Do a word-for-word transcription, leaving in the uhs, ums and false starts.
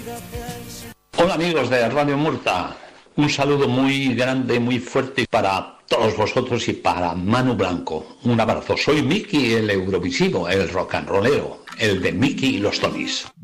Hola amigos de Radio Murta, un saludo muy grande, muy fuerte para todos vosotros y para Manu Blanco. Un abrazo, soy Miki el Eurovisivo, el rock and rollero, el de Miki y los Tonys.